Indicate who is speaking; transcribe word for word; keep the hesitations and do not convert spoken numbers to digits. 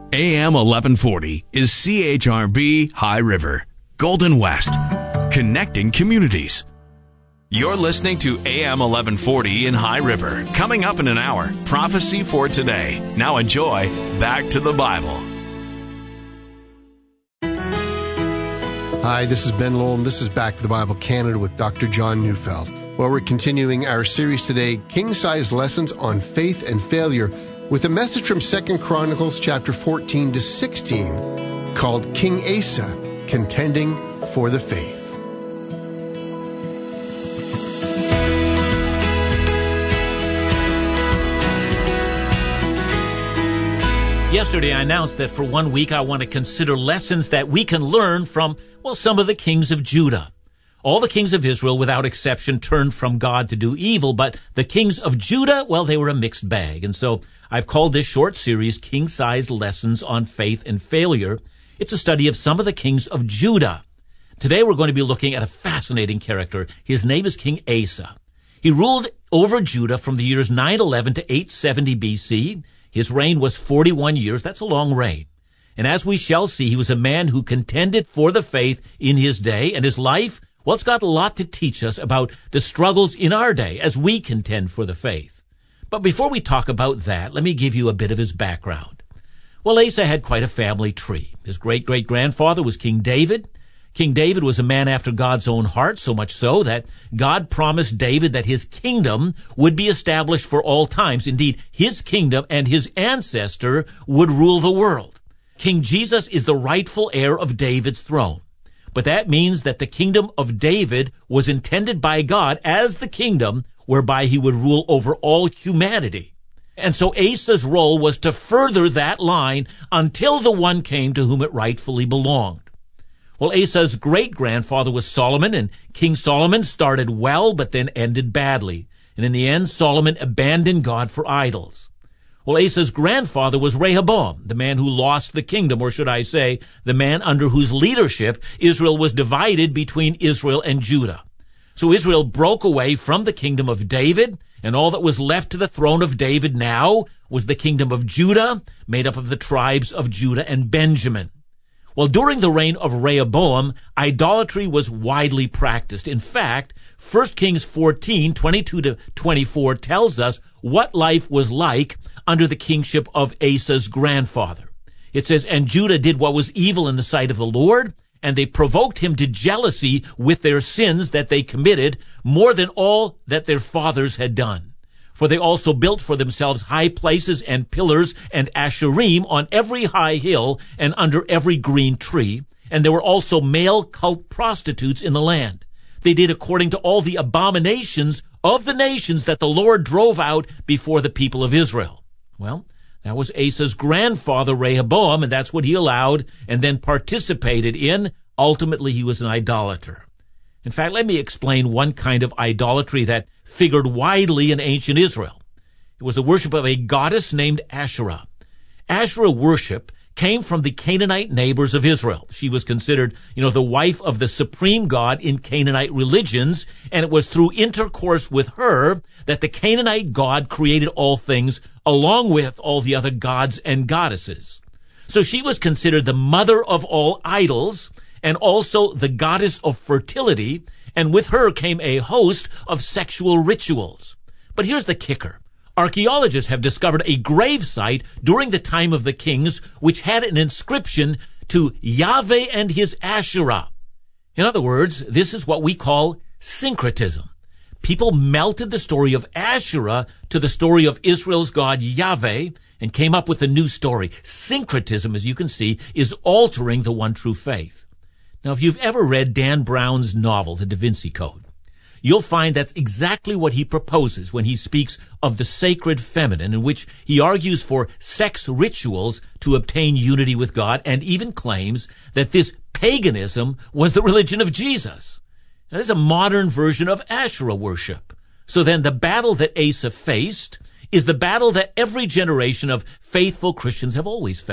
Speaker 1: A M eleven forty is C H R B High River, Golden West, connecting communities. You're listening to A M eleven forty in High River. Coming up in an hour, Prophecy for Today. Now enjoy Back to the Bible.
Speaker 2: Hi, this is Ben Lowell, and this is Back to the Bible Canada with Doctor John Neufeld. Well, we're continuing our series today, King-Size Lessons on Faith and Failure, with a message from Second Chronicles chapter fourteen to sixteen, called King Asa, Contending for the Faith.
Speaker 3: Yesterday, I announced that for one week I want to consider lessons that we can learn from, well, some of the kings of Judah. All the kings of Israel, without exception, turned from God to do evil, but the kings of Judah, well, they were a mixed bag. And so I've called this short series King-Size Lessons on Faith and Failure. It's a study of some of the kings of Judah. Today we're going to be looking at a fascinating character. His name is King Asa. He ruled over Judah from the years nine eleven to eight seventy B C. His reign was forty-one years. That's a long reign. And as we shall see, he was a man who contended for the faith in his day, and his life, well, it's got a lot to teach us about the struggles in our day as we contend for the faith. But before we talk about that, let me give you a bit of his background. Well, Asa had quite a family tree. His great-great-grandfather was King David. King David was a man after God's own heart, so much so that God promised David that his kingdom would be established for all times. Indeed, his kingdom and his ancestor would rule the world. King Jesus is the rightful heir of David's throne. But that means that the kingdom of David was intended by God as the kingdom whereby he would rule over all humanity. And so Asa's role was to further that line until the one came to whom it rightfully belonged. Well, Asa's great-grandfather was Solomon, and King Solomon started well but then ended badly. And in the end, Solomon abandoned God for idols. Well, Asa's grandfather was Rehoboam, the man who lost the kingdom, or should I say, the man under whose leadership Israel was divided between Israel and Judah. So Israel broke away from the kingdom of David, and all that was left to the throne of David now was the kingdom of Judah, made up of the tribes of Judah and Benjamin. Well, during the reign of Rehoboam, idolatry was widely practiced. In fact, First Kings fourteen, twenty-two to twenty-four tells us what life was like under the kingship of Asa's grandfather. It says, "And Judah did what was evil in the sight of the Lord, and they provoked him to jealousy with their sins that they committed more than all that their fathers had done. For they also built for themselves high places and pillars and asherim on every high hill and under every green tree. And there were also male cult prostitutes in the land. They did according to all the abominations of the nations that the Lord drove out before the people of Israel." Well, that was Asa's grandfather, Rehoboam, and that's what he allowed and then participated in. Ultimately, he was an idolater. In fact, let me explain one kind of idolatry that figured widely in ancient Israel. It was the worship of a goddess named Asherah. Asherah worship came from the Canaanite neighbors of Israel. She was considered, you know, the wife of the supreme god in Canaanite religions, and it was through intercourse with her that the Canaanite god created all things, along with all the other gods and goddesses. So she was considered the mother of all idols, and also the goddess of fertility, and with her came a host of sexual rituals. But here's the kicker. Archaeologists have discovered a grave site during the time of the kings which had an inscription to Yahweh and his Asherah. In other words, this is what we call syncretism. People melted the story of Asherah to the story of Israel's God Yahweh and came up with a new story. Syncretism, as you can see, is altering the one true faith. Now, if you've ever read Dan Brown's novel, The Da Vinci Code, you'll find that's exactly what he proposes when he speaks of the sacred feminine, in which he argues for sex rituals to obtain unity with God, and even claims that this paganism was the religion of Jesus. Now, this is a modern version of Asherah worship. So then the battle that Asa faced is the battle that every generation of faithful Christians have always faced.